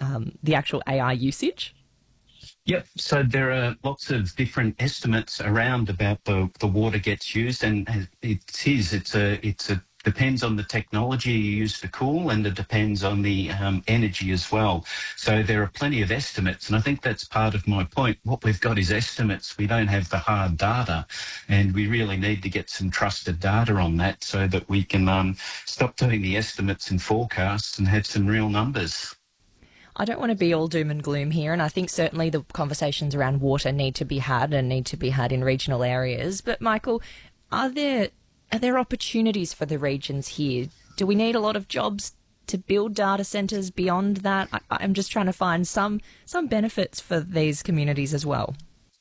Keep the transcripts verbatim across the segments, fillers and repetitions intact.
um, the actual A I usage? Yep. So there are lots of different estimates around about the, the water gets used, and it is it's a it's a depends on the technology you use to cool, and it depends on the um, energy as well. So there are plenty of estimates, and I think that's part of my point. What we've got is estimates. We don't have the hard data, and we really need to get some trusted data on that so that we can um, stop doing the estimates and forecasts and have some real numbers. I don't want to be all doom and gloom here, and I think certainly the conversations around water need to be had and need to be had in regional areas. But Michael, are there are there opportunities for the regions here? Do we need a lot of jobs to build data centres beyond that? I, I'm just trying to find some some benefits for these communities as well.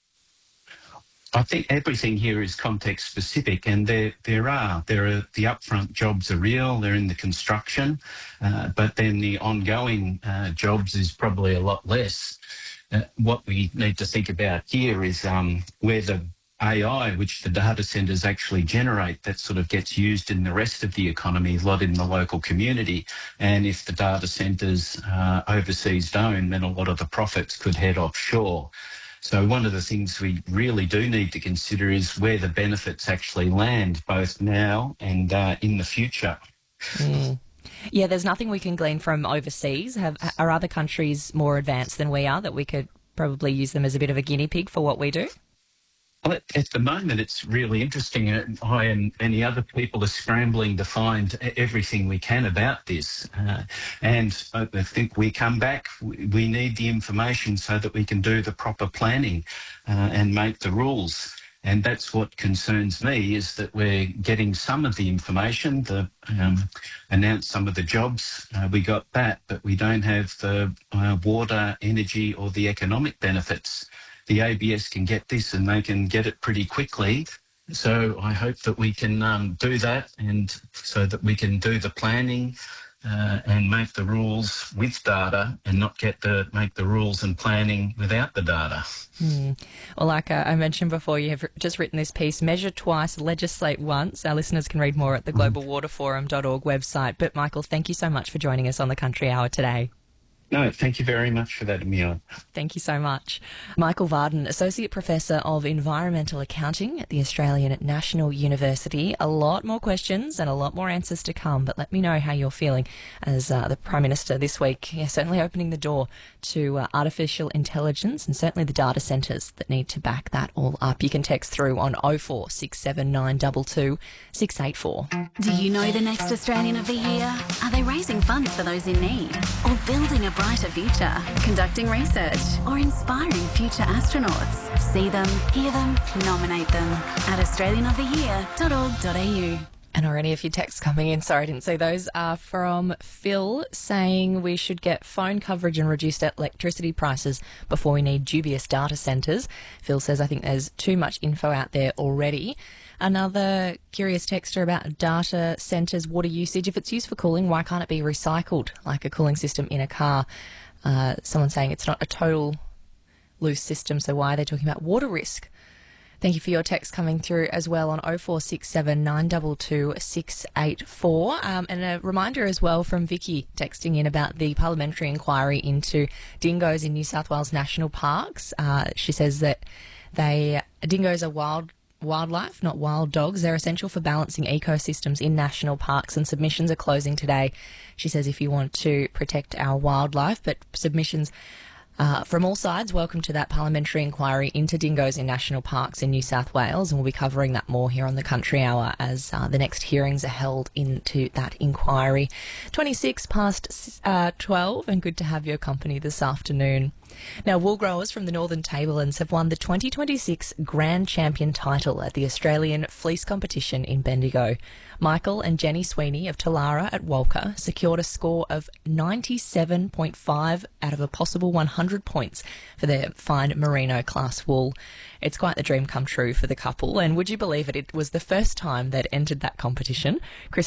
I think everything here is context specific, and there there are there are the upfront jobs are real. They're in the construction, uh, but then the ongoing uh, jobs is probably a lot less. Uh, what we need to think about here is um, where the A I, which the data centres actually generate, that sort of gets used in the rest of the economy, a lot in the local community. And if the data centres uh, overseas don't, then a lot of the profits could head offshore. So one of the things we really do need to consider is where the benefits actually land, both now and uh, in the future. Mm. Yeah, there's nothing we can glean from overseas. Have, are other countries more advanced than we are that we could probably use them as a bit of a guinea pig for what we do? Well, at, at the moment, it's really interesting. I and many other people are scrambling to find everything we can about this. Uh, and I think we come back, we need the information so that we can do the proper planning uh, and make the rules. And that's what concerns me, is that we're getting some of the information, the um, announce some of the jobs, uh, we got that, but we don't have the uh, water, energy or the economic benefits. The A B S can get this, and they can get it pretty quickly. So I hope that we can um, do that, and so that we can do the planning uh, and make the rules with data, and not get the make the rules and planning without the data. Hmm. Well, like uh, I mentioned before, you have just written this piece, Measure Twice, Legislate Once. Our listeners can read more at the global water forum dot org website. But Michael, thank you so much for joining us on the Country Hour today. No, thank you very much for that, Emile. Thank you so much. Michael Varden, Associate Professor of Environmental Accounting at the Australian National University. A lot more questions and a lot more answers to come, but let me know how you're feeling as uh, the Prime Minister this week, yeah, certainly opening the door to uh, artificial intelligence and certainly the data centres that need to back that all up. You can text through on oh four six seven nine two two six eight four. Do you know the next Australian of the Year? Are they raising funds for those in need? Or building a brighter future? Conducting research? Or inspiring future astronauts? See them, hear them, nominate them at australian of the year dot org dot a u. And already a few texts coming in. Sorry, I didn't see those. Are from Phil saying we should get phone coverage and reduced electricity prices before we need dubious data centres. Phil says, I think there's too much info out there already. Another curious texter about data centres, water usage. If it's used for cooling, why can't it be recycled like a cooling system in a car? Uh, someone saying it's not a total loose system, so why are they talking about water risk? Thank you for your text coming through as well on oh four six seven nine two two six eight four. Um, and a reminder as well from Vicky texting in about the parliamentary inquiry into dingoes in New South Wales national parks. Uh, she says that they dingoes are wild wildlife, not wild dogs. They're essential for balancing ecosystems in national parks, and submissions are closing today. She says if you want to protect our wildlife, but submissions Uh, from all sides, welcome to that parliamentary inquiry into dingoes in national parks in New South Wales, and we'll be covering that more here on the Country Hour as uh, the next hearings are held into that inquiry. twenty-six past uh, twelve, and good to have your company this afternoon. Now, wool growers from the Northern Tablelands have won the twenty twenty-six Grand Champion title at the Australian Fleece Competition in Bendigo. Michael and Jenny Sweeney of Talara at Walker secured a score of ninety-seven point five out of a possible one hundred points for their fine merino class wool. It's quite the dream come true for the couple, and would you believe it, it was the first time they'd entered that competition.